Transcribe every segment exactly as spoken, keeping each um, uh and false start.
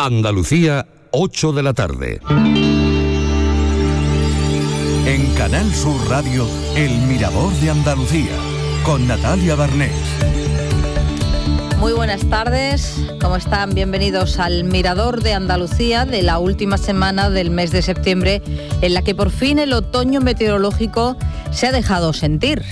Andalucía, ocho de la tarde. En Canal Sur Radio, El Mirador de Andalucía, con Natalia Barnés. Muy buenas tardes, ¿cómo están? Bienvenidos al Mirador de Andalucía de la última semana del mes de septiembre, en la que por fin el otoño meteorológico se ha dejado sentir.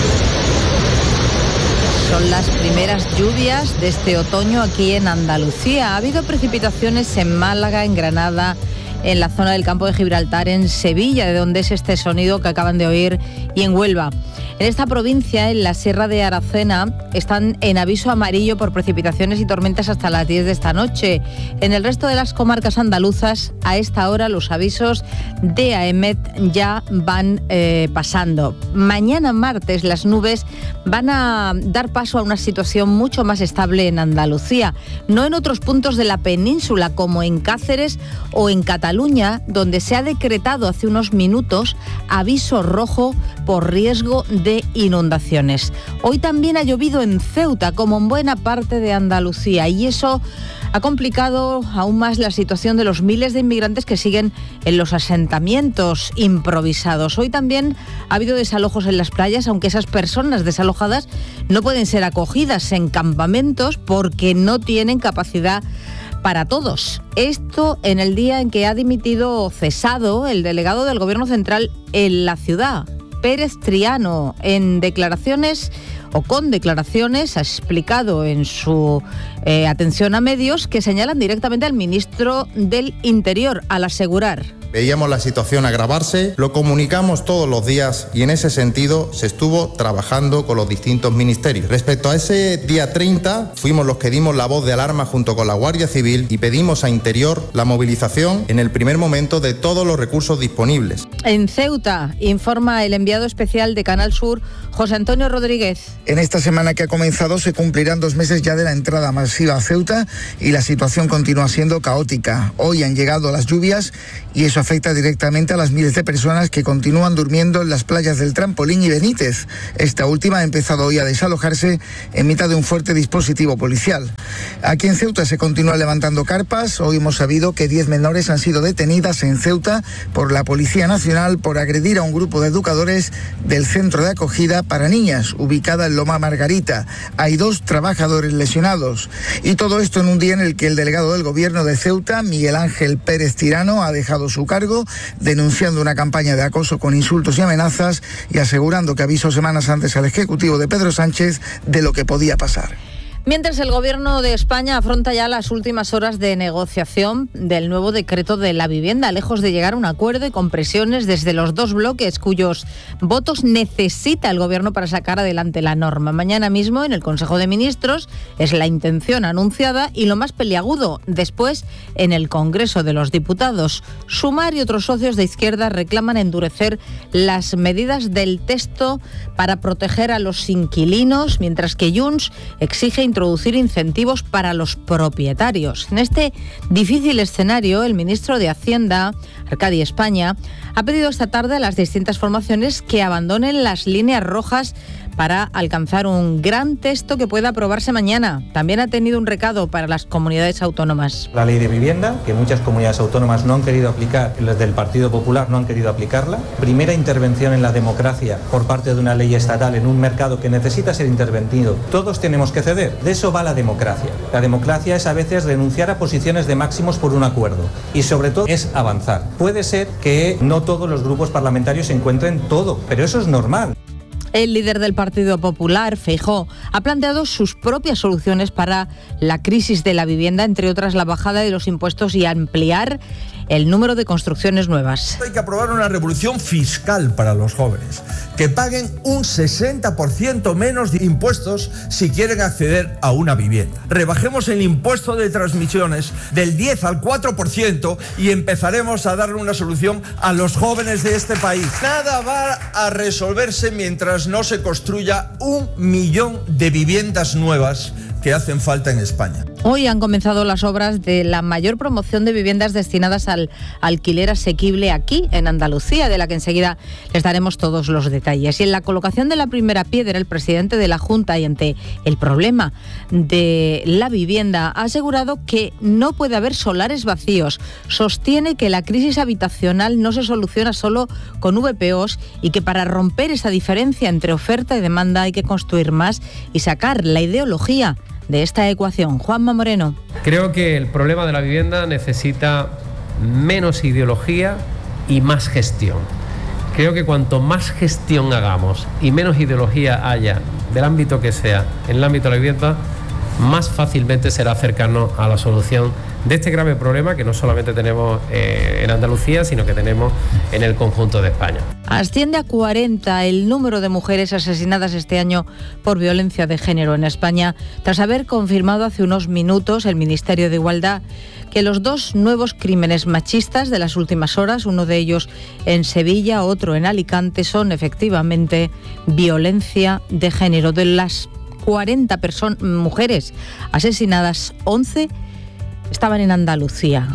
Son las primeras lluvias de este otoño aquí en Andalucía. Ha habido precipitaciones en Málaga, en Granada, en la zona del Campo de Gibraltar, en Sevilla, de donde es este sonido que acaban de oír, y en Huelva. En esta provincia, en la Sierra de Aracena, están en aviso amarillo por precipitaciones y tormentas hasta las diez de esta noche. En el resto de las comarcas andaluzas, a esta hora los avisos de AEMET ya van eh, pasando. Mañana martes las nubes van a dar paso a una situación mucho más estable en Andalucía, no en otros puntos de la península como en Cáceres o en Cataluña, donde se ha decretado hace unos minutos aviso rojo por riesgo de inundaciones. Hoy también ha llovido en Ceuta, como en buena parte de Andalucía, y eso ha complicado aún más la situación de los miles de inmigrantes que siguen en los asentamientos improvisados. Hoy también ha habido desalojos en las playas, aunque esas personas desalojadas no pueden ser acogidas en campamentos porque no tienen capacidad para todos. Esto en el día en que ha dimitido o cesado el delegado del Gobierno Central en la ciudad, Pérez Triano. En declaraciones o con declaraciones ha explicado en su eh, atención a medios que señalan directamente al ministro del Interior al asegurar: veíamos la situación agravarse, lo comunicamos todos los días y en ese sentido se estuvo trabajando con los distintos ministerios. Respecto a ese día treinta, fuimos los que dimos la voz de alarma junto con la Guardia Civil y pedimos a Interior la movilización en el primer momento de todos los recursos disponibles. En Ceuta, informa el enviado especial de Canal Sur, José Antonio Rodríguez. En esta semana que ha comenzado se cumplirán dos meses ya de la entrada masiva a Ceuta y la situación continúa siendo caótica. Hoy han llegado las lluvias y eso afecta directamente a las miles de personas que continúan durmiendo en las playas del Trampolín y Benítez. Esta última ha empezado hoy a desalojarse en mitad de un fuerte dispositivo policial. Aquí en Ceuta se continúa levantando carpas. Hoy hemos sabido que diez menores han sido detenidas en Ceuta por la Policía Nacional por agredir a un grupo de educadores del centro de acogida para niñas, ubicada en Loma Margarita. Hay dos trabajadores lesionados. Y todo esto en un día en el que el delegado del Gobierno de Ceuta, Miguel Ángel Pérez Tirano, ha dejado su cargo, denunciando una campaña de acoso con insultos y amenazas y asegurando que avisó semanas antes al Ejecutivo de Pedro Sánchez de lo que podía pasar. Mientras el Gobierno de España afronta ya las últimas horas de negociación del nuevo decreto de la vivienda, lejos de llegar a un acuerdo y con presiones desde los dos bloques cuyos votos necesita el Gobierno para sacar adelante la norma. Mañana mismo en el Consejo de Ministros es la intención anunciada y lo más peliagudo después en el Congreso de los Diputados. Sumar y otros socios de izquierda reclaman endurecer las medidas del texto para proteger a los inquilinos, mientras que Junts exige introducir incentivos para los propietarios. En este difícil escenario, el ministro de Hacienda, Arcadi España, ha pedido esta tarde a las distintas formaciones que abandonen las líneas rojas para alcanzar un gran texto que pueda aprobarse mañana. También ha tenido un recado para las comunidades autónomas. La ley de vivienda, que muchas comunidades autónomas no han querido aplicar, las del Partido Popular no han querido aplicarla. Primera intervención en la democracia por parte de una ley estatal en un mercado que necesita ser intervenido. Todos tenemos que ceder. De eso va la democracia. La democracia es a veces renunciar a posiciones de máximos por un acuerdo y sobre todo es avanzar. Puede ser que no todos los grupos parlamentarios se encuentren todo, pero eso es normal. El líder del Partido Popular, Feijóo, ha planteado sus propias soluciones para la crisis de la vivienda, entre otras la bajada de los impuestos y ampliar el número de construcciones nuevas. Hay que aprobar una revolución fiscal para los jóvenes, que paguen un sesenta por ciento menos de impuestos si quieren acceder a una vivienda. Rebajemos el impuesto de transmisiones del diez al cuatro por ciento y empezaremos a darle una solución a los jóvenes de este país. Nada va a resolverse mientras no se construya un millón de viviendas nuevas que hacen falta en España. Hoy han comenzado las obras de la mayor promoción de viviendas destinadas al alquiler asequible aquí, en Andalucía, de la que enseguida les daremos todos los detalles. Y en la colocación de la primera piedra, el presidente de la Junta, y ante el problema de la vivienda, ha asegurado que no puede haber solares vacíos. Sostiene que la crisis habitacional no se soluciona solo con V P Os y que para romper esa diferencia entre oferta y demanda hay que construir más y sacar la ideología de esta ecuación. Juanma Moreno. Creo que el problema de la vivienda necesita menos ideología y más gestión. Creo que cuanto más gestión hagamos y menos ideología haya, del ámbito que sea, en el ámbito de la vivienda, más fácilmente será acercarnos a la solución de este grave problema que no solamente tenemos eh, en Andalucía, sino que tenemos en el conjunto de España. Asciende a cuarenta el número de mujeres asesinadas este año por violencia de género en España, tras haber confirmado hace unos minutos el Ministerio de Igualdad que los dos nuevos crímenes machistas de las últimas horas, uno de ellos en Sevilla, otro en Alicante, son efectivamente violencia de género. De las cuarenta personas, mujeres asesinadas, once estaban en Andalucía.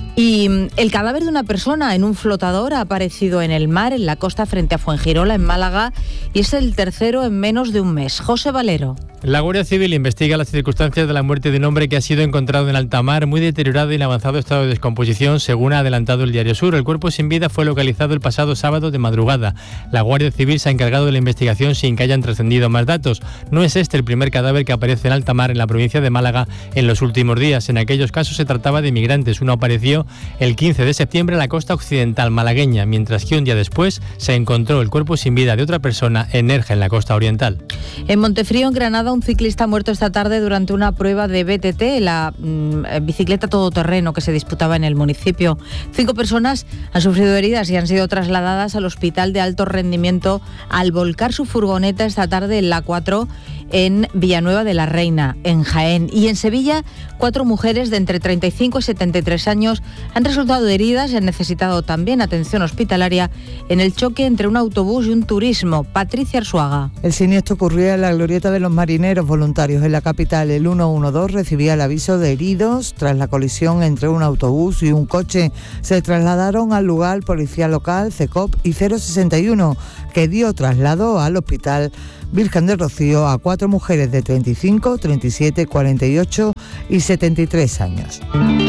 Y el cadáver de una persona en un flotador ha aparecido en el mar, en la costa frente a Fuengirola, en Málaga, y es el tercero en menos de un mes. José Valero. La Guardia Civil investiga las circunstancias de la muerte de un hombre que ha sido encontrado en alta mar, muy deteriorado y en avanzado estado de descomposición, según ha adelantado el Diario Sur. El cuerpo sin vida fue localizado el pasado sábado de madrugada. La Guardia Civil se ha encargado de la investigación sin que hayan trascendido más datos. No es este el primer cadáver que aparece en alta mar en la provincia de Málaga en los últimos días. En aquellos casos se trataba de migrantes. Uno apareció el quince de septiembre en la costa occidental malagueña, mientras que un día después se encontró el cuerpo sin vida de otra persona en Nerja, en la costa oriental. En Montefrío, en Granada, un ciclista ha muerto esta tarde durante una prueba de B T T, la mm, bicicleta todoterreno que se disputaba en el municipio. Cinco personas han sufrido heridas y han sido trasladadas al hospital de alto rendimiento al volcar su furgoneta esta tarde en la cuatro en Villanueva de la Reina, en Jaén. Y en Sevilla, cuatro mujeres de entre treinta y cinco y setenta y tres años han resultado heridas y han necesitado también atención hospitalaria en el choque entre un autobús y un turismo. Patricia Arzuaga. El siniestro ocurrió en la glorieta de los marineros voluntarios en la capital. El ciento doce recibía el aviso de heridos tras la colisión entre un autobús y un coche. Se trasladaron al lugar policía local, CECOP y cero sesenta y uno, que dio traslado al hospital Virgen del Rocío a cuatro mujeres de treinta y cinco, treinta y siete, cuarenta y ocho y setenta y tres años.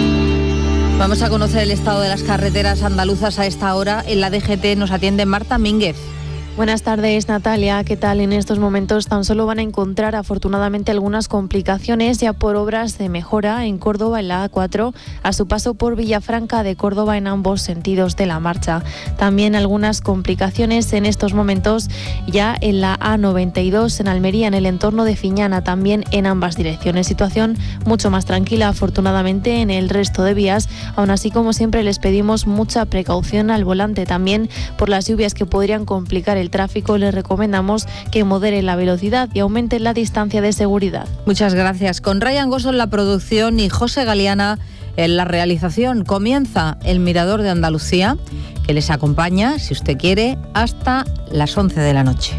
Vamos a conocer el estado de las carreteras andaluzas a esta hora. En la D G T nos atiende Marta Mínguez. Buenas tardes, Natalia. ¿Qué tal? En estos momentos tan solo van a encontrar afortunadamente algunas complicaciones ya por obras de mejora en Córdoba en la A cuatro a su paso por Villafranca de Córdoba en ambos sentidos de la marcha. También algunas complicaciones en estos momentos ya en la A noventa y dos en Almería en el entorno de Fiñana, también en ambas direcciones. Situación mucho más tranquila afortunadamente en el resto de vías. Aún así, como siempre, les pedimos mucha precaución al volante. También por las lluvias que podrían complicar el tráfico, les recomendamos que modere la velocidad y aumente la distancia de seguridad. Muchas gracias. Con Ryan Gosso en la producción y José Galeana en la realización, comienza el Mirador de Andalucía, que les acompaña, si usted quiere, hasta las once de la noche.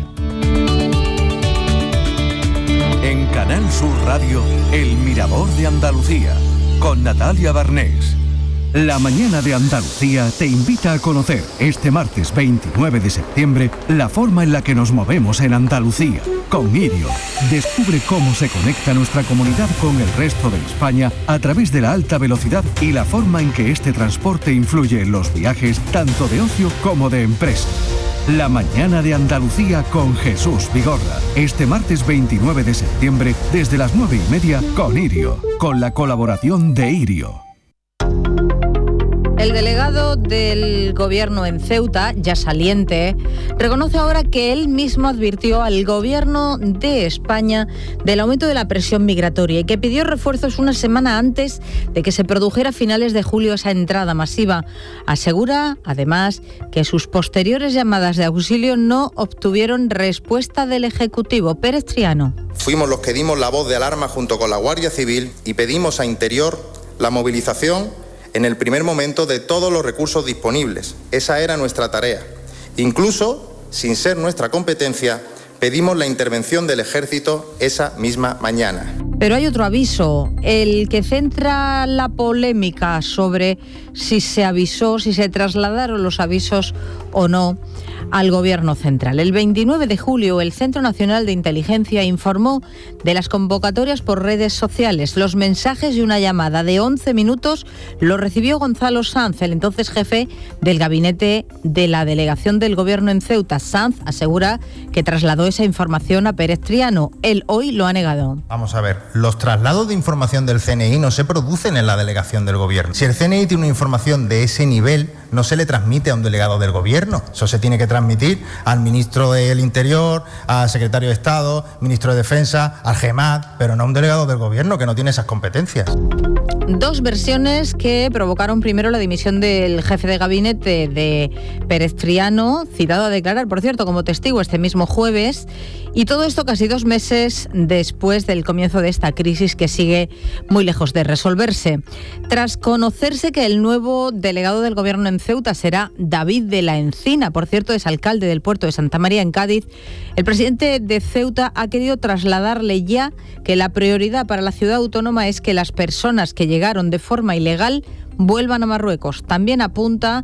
En Canal Sur Radio, el Mirador de Andalucía, con Natalia Barnés. La mañana de Andalucía te invita a conocer este martes veintinueve de septiembre la forma en la que nos movemos en Andalucía. Con Irio, descubre cómo se conecta nuestra comunidad con el resto de España a través de la alta velocidad y la forma en que este transporte influye en los viajes tanto de ocio como de empresa. La mañana de Andalucía con Jesús Vigorra. Este martes veintinueve de septiembre desde las nueve y media con Irio, con la colaboración de Irio. El delegado del Gobierno en Ceuta, ya saliente, reconoce ahora que él mismo advirtió al Gobierno de España del aumento de la presión migratoria y que pidió refuerzos una semana antes de que se produjera a finales de julio esa entrada masiva. Asegura, además, que sus posteriores llamadas de auxilio no obtuvieron respuesta del Ejecutivo. Pérez Triano. Fuimos los que dimos la voz de alarma junto con la Guardia Civil y pedimos a Interior la movilización en el primer momento de todos los recursos disponibles. Esa era nuestra tarea. Incluso, sin ser nuestra competencia, pedimos la intervención del Ejército esa misma mañana. Pero hay otro aviso, el que centra la polémica sobre si se avisó, si se trasladaron los avisos o no al Gobierno central. El veintinueve de julio, el Centro Nacional de Inteligencia informó de las convocatorias por redes sociales. Los mensajes y una llamada de once minutos lo recibió Gonzalo Sanz, el entonces jefe del gabinete de la delegación del Gobierno en Ceuta. Sanz asegura que trasladó esa información a Pérez Triano. Él hoy lo ha negado. Vamos a ver, los traslados de información del C N I no se producen en la delegación del Gobierno. Si el C N I tiene una información de ese nivel, no se le transmite a un delegado del Gobierno. Eso se tiene que transmitir al ministro del Interior, al secretario de Estado, ministro de Defensa, al GEMAT, pero no a un delegado del Gobierno que no tiene esas competencias. Dos versiones que provocaron primero la dimisión del jefe de gabinete de Pérez Triano, citado a declarar, por cierto, como testigo este mismo jueves, y todo esto casi dos meses después del comienzo de esta crisis que sigue muy lejos de resolverse. Tras conocerse que el nuevo delegado del Gobierno en Ceuta será David de la Encina, por cierto, es alcalde del puerto de Santa María en Cádiz, el presidente de Ceuta ha querido trasladarle ya que la prioridad para la ciudad autónoma es que las personas que llegaron de forma ilegal vuelvan a Marruecos. También apunta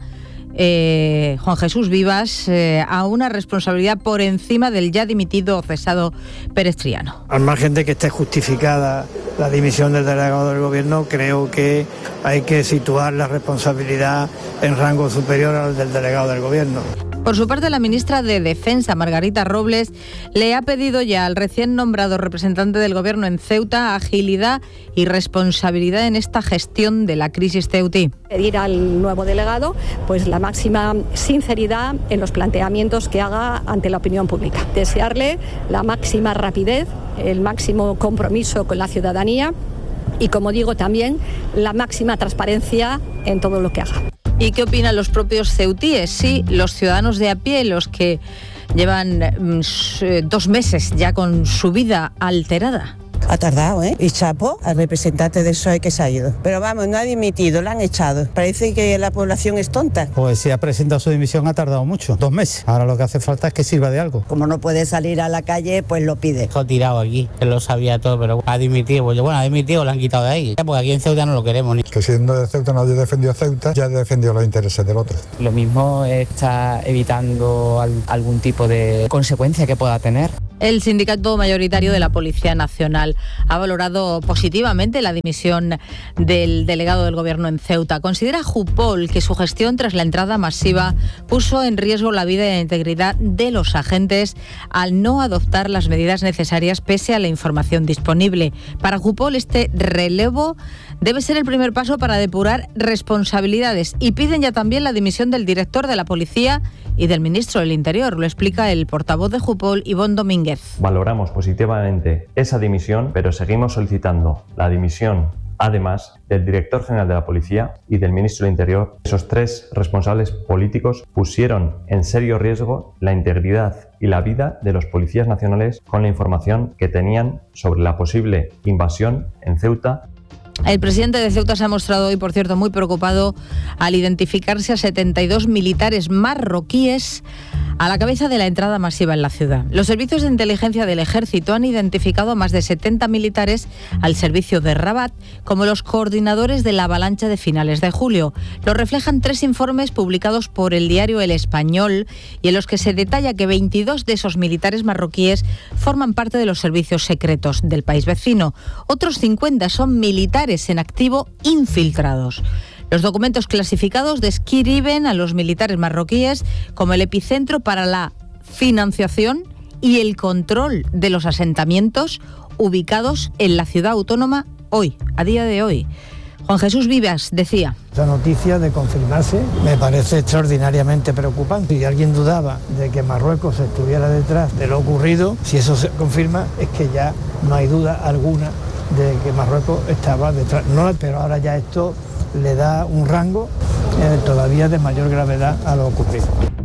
eh, Juan Jesús Vivas eh, a una responsabilidad por encima del ya dimitido o cesado Pérez Triano. Al margen de que esté justificada la dimisión del delegado del Gobierno, creo que hay que situar la responsabilidad en rango superior al del delegado del Gobierno. Por su parte, la ministra de Defensa, Margarita Robles, le ha pedido ya al recién nombrado representante del Gobierno en Ceuta agilidad y responsabilidad en esta gestión de la crisis ceutí. Pedir al nuevo delegado pues la máxima sinceridad en los planteamientos que haga ante la opinión pública. Desearle la máxima rapidez, el máximo compromiso con la ciudadanía y, como digo, también la máxima transparencia en todo lo que haga. ¿Y qué opinan los propios ceutíes? Sí, los ciudadanos de a pie, los que llevan mm, dos meses ya con su vida alterada. Ha tardado, ¿eh? Y chapo al representante del P S O E que se ha ido. Pero vamos, no ha dimitido, lo han echado. Parece que la población es tonta. Pues si ha presentado su dimisión ha tardado mucho, dos meses. Ahora lo que hace falta es que sirva de algo. Como no puede salir a la calle, pues lo pide. Dejó tirado aquí, que lo sabía todo, pero ha dimitido. Pues bueno, ha dimitido, lo han quitado de ahí. Porque aquí en Ceuta no lo queremos. Ni... Que siendo de Ceuta nadie defendió a Ceuta, ya defendió los intereses del otro. Lo mismo está evitando algún tipo de consecuencia que pueda tener. El sindicato mayoritario de la Policía Nacional ha valorado positivamente la dimisión del delegado del Gobierno en Ceuta. Considera Jupol que su gestión tras la entrada masiva puso en riesgo la vida y la integridad de los agentes al no adoptar las medidas necesarias pese a la información disponible. Para Jupol, este relevo debe ser el primer paso para depurar responsabilidades y piden ya también la dimisión del director de la Policía y del ministro del Interior. Lo explica el portavoz de Jupol, Ivonne Domínguez. Valoramos positivamente esa dimisión, pero seguimos solicitando la dimisión, además, del director general de la Policía y del ministro del Interior. Esos tres responsables políticos pusieron en serio riesgo la integridad y la vida de los policías nacionales con la información que tenían sobre la posible invasión en Ceuta. El presidente de Ceuta se ha mostrado hoy, por cierto, muy preocupado al identificarse a setenta y dos militares marroquíes a la cabeza de la entrada masiva en la ciudad. Los servicios de inteligencia del Ejército han identificado a más de setenta militares al servicio de Rabat como los coordinadores de la avalancha de finales de julio. Lo reflejan tres informes publicados por el diario El Español y en los que se detalla que veintidós de esos militares marroquíes forman parte de los servicios secretos del país vecino. Otros cincuenta son militares en activo infiltrados. Los documentos clasificados describen a los militares marroquíes como el epicentro para la financiación y el control de los asentamientos ubicados en la ciudad autónoma hoy, a día de hoy. Juan Jesús Vivas decía: esta noticia, de confirmarse, me parece extraordinariamente preocupante. Si alguien dudaba de que Marruecos estuviera detrás de lo ocurrido, si eso se confirma, es que ya no hay duda alguna de que Marruecos estaba detrás. No, pero ahora ya esto le da un rango eh, todavía de mayor gravedad a lo ocurrido.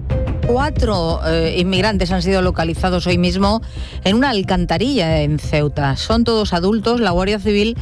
Cuatro eh, inmigrantes han sido localizados hoy mismo en una alcantarilla en Ceuta. Son todos adultos. La Guardia Civil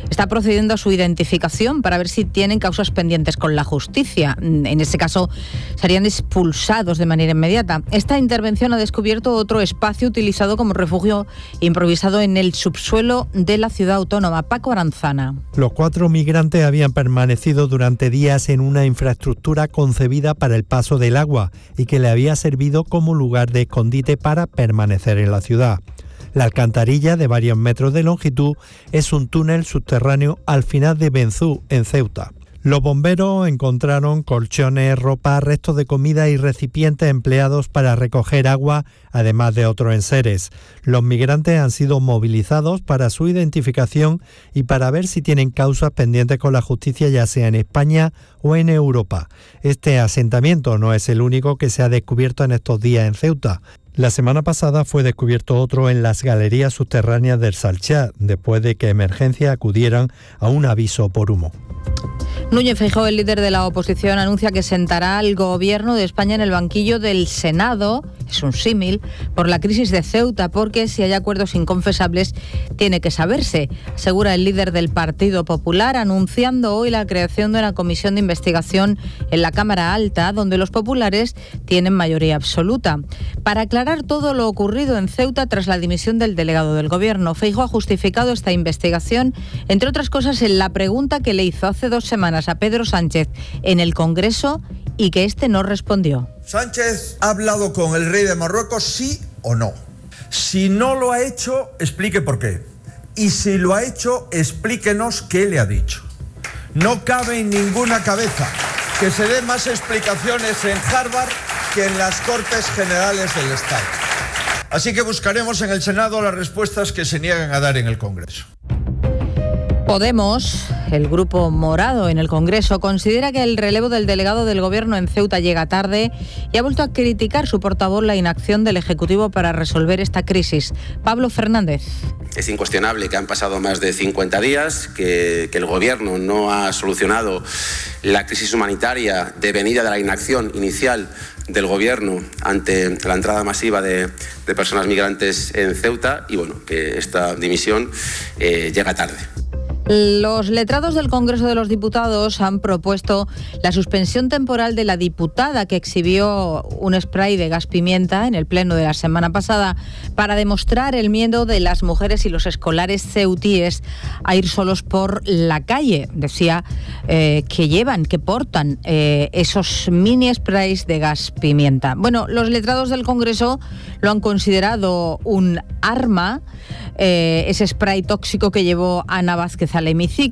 está procediendo a su identificación para ver si tienen causas pendientes con la justicia. En ese caso, serían expulsados de manera inmediata. Esta intervención ha descubierto otro espacio utilizado como refugio improvisado en el subsuelo de la ciudad autónoma. Paco Aranzana. Los cuatro migrantes habían permanecido durante días en una infraestructura concebida para el paso del agua y que le había servido como lugar de escondite para permanecer en la ciudad. La alcantarilla, de varios metros de longitud, es un túnel subterráneo al final de Benzú, en Ceuta. Los bomberos encontraron colchones, ropa, restos de comida y recipientes empleados para recoger agua, además de otros enseres. Los migrantes han sido movilizados para su identificación y para ver si tienen causas pendientes con la justicia, ya sea en España o en Europa. Este asentamiento no es el único que se ha descubierto en estos días en Ceuta. La semana pasada fue descubierto otro en las galerías subterráneas del Salchá, después de que emergencias acudieran a un aviso por humo. Núñez Feijóo, el líder de la oposición, anuncia que sentará al gobierno de España en el banquillo del Senado, es un símil, por la crisis de Ceuta, porque si hay acuerdos inconfesables tiene que saberse, asegura el líder del Partido Popular, anunciando hoy la creación de una comisión de investigación en la Cámara Alta, donde los populares tienen mayoría absoluta, para aclarar todo lo ocurrido en Ceuta tras la dimisión del delegado del gobierno. Feijóo ha justificado esta investigación, entre otras cosas, en la pregunta que le hizo hace dos semanas a Pedro Sánchez en el Congreso y que este no respondió. ¿Sánchez ha hablado con el rey de Marruecos, sí o no? Si no lo ha hecho, explique por qué. Y si lo ha hecho, explíquenos qué le ha dicho. No cabe en ninguna cabeza que se den más explicaciones en Harvard que en las Cortes Generales del Estado. Así que buscaremos en el Senado las respuestas que se niegan a dar en el Congreso. Podemos, el grupo morado en el Congreso, considera que el relevo del delegado del Gobierno en Ceuta llega tarde y ha vuelto a criticar su portavoz la inacción del Ejecutivo para resolver esta crisis. Pablo Fernández. Es incuestionable que han pasado más de cincuenta días, que, que el Gobierno no ha solucionado la crisis humanitaria devenida de la inacción inicial del Gobierno ante la entrada masiva de, de personas migrantes en Ceuta y bueno, que esta dimisión eh, llega tarde. Los letrados del Congreso de los Diputados han propuesto la suspensión temporal de la diputada que exhibió un spray de gas pimienta en el pleno de la semana pasada para demostrar el miedo de las mujeres y los escolares ceutíes a ir solos por la calle. Decía eh, que llevan, que portan eh, esos mini sprays de gas pimienta. Bueno, los letrados del Congreso lo han considerado un arma, eh, ese spray tóxico que llevó Ana Vázquez al hemiciclo.